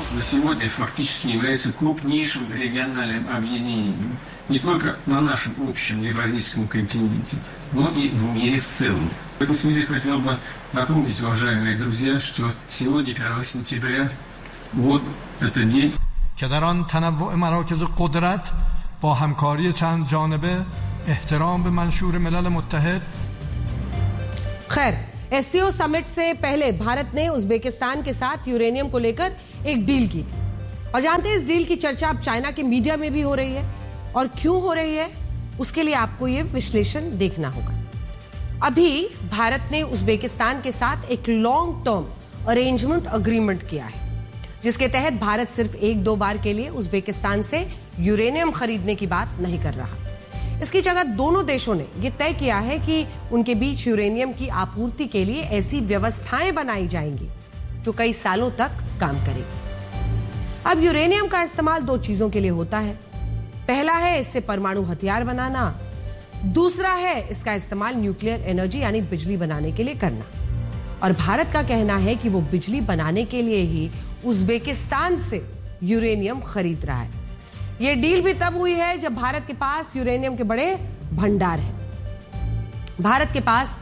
на сегодня фактически является крупнейшим региональным объединением не только на нашем общем евразийском континенте, но и в мире в целом. В этой связи хотел бы напомнить, уважаемые друзья, что сегодня, 1 сентября, вот этот день. که در آن تنوع مراکز قدرت با همکاری چند جانبه احترام به منشور ملل متحد. खैर, SCO summit से पहले भारत ने उज्बेकिस्तान के साथ यूरेनियम को लेकर एक डील की थी और जानते हैं इस डील की चर्चा अब चाइना के मीडिया में भी हो रही है और क्यों हो रही है उसके लिए आपको ये विश्लेषण देखना होगा। अभी भारत ने उज्बेकिस्तान के साथ एक लॉन्ग टर्म अरेंजमेंट अग्रीमेंट किया है जिसके तहत भारत सिर्फ 1-2 बार के लिए उज्बेकिस्तान से यूरेनियम खरीदने की बात नहीं कर रहा। इसकी जगह दोनों देशों ने यह तय किया है कि उनके बीच यूरेनियम की आपूर्ति के लिए ऐसी व्यवस्थाएं बनाई जाएंगी जो कई सालों तक काम करेगी। अब यूरेनियम का इस्तेमाल 2 चीजों के लिए होता है। पहला है इससे परमाणु हथियार बनाना, दूसरा है इसका इस्तेमाल न्यूक्लियर एनर्जी यानी बिजली बनाने के लिए करना। और भारत का कहना है कि वो बिजली बनाने के लिए ही उज्बेकिस्तान से यूरेनियम खरीद रहा है। यह डील भी तब हुई है जब भारत के पास यूरेनियम के बड़े भंडार हैं। भारत के पास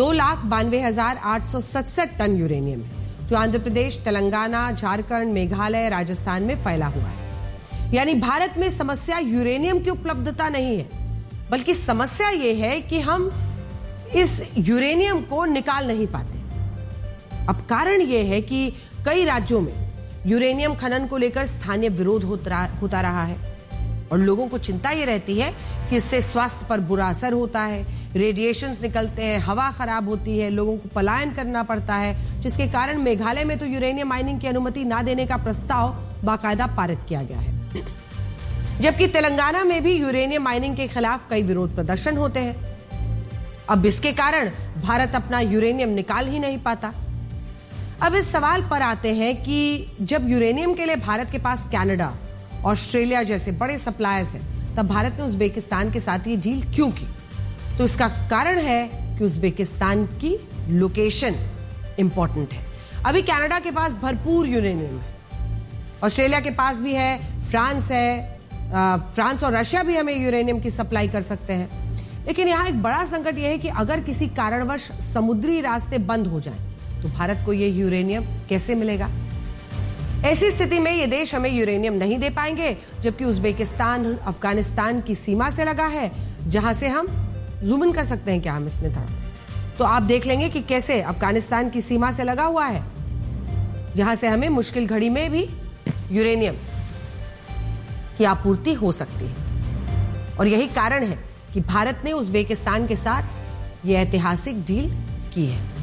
2,92,867 टन यूरेनियम है जो आंध्र प्रदेश, तेलंगाना, झारखंड, मेघालय, राजस्थान में फैला हुआ है। यानी भारत में समस्या यूरेनियम की उपलब्धता नहीं है, बल्कि समस्या यह है कि हम इस यूरेनियम को निकाल नहीं पाते। अब कारण यह है कि कई राज्यों में यूरेनियम खनन को लेकर स्थानीय विरोध होता रहा है और लोगों को चिंता ये रहती है कि इससे स्वास्थ्य पर बुरा असर होता है, रेडिएशंस निकलते हैं, हवा खराब होती है, लोगों को पलायन करना पड़ता है, जिसके कारण मेघालय में तो यूरेनियम माइनिंग की अनुमति ना देने का प्रस्ताव बाकायदा पारित किया गया है। जबकि तेलंगाना में भी यूरेनियम माइनिंग के खिलाफ कई विरोध प्रदर्शन होते हैं। अब इसके कारण भारत अपना यूरेनियम निकाल ही नहीं पाता। अब इस सवाल पर आते हैं कि जब यूरेनियम के लिए भारत के पास कनाडा, ऑस्ट्रेलिया जैसे बड़े सप्लायर्स हैं, तब भारत ने उज्बेकिस्तान के साथ ये डील क्यों की? तो इसका कारण है कि उज्बेकिस्तान की लोकेशन इंपॉर्टेंट है। अभी कनाडा के पास भरपूर यूरेनियम है, ऑस्ट्रेलिया के पास भी है, फ्रांस है, फ्रांस और रशिया भी हमें यूरेनियम की सप्लाई कर सकते हैं। लेकिन यहां एक बड़ा संकट यह है कि अगर किसी कारणवश समुद्री रास्ते बंद हो जाएं तो भारत को यह यूरेनियम कैसे मिलेगा? ऐसी स्थिति में ये देश हमें यूरेनियम नहीं दे पाएंगे, जबकि उज्बेकिस्तान अफगानिस्तान की सीमा से लगा है, जहां से हम जूम इन कर सकते हैं क्या हम इसमें था? तो आप देख लेंगे कि कैसे अफगानिस्तान की सीमा से लगा हुआ है, जहां से हमें मुश्किल घड़ी में भी यूरेनियम की आपूर्ति हो सकती है। और यही कारण है कि भारत ने उज्बेकिस्तान के साथ यह ऐतिहासिक डील की है।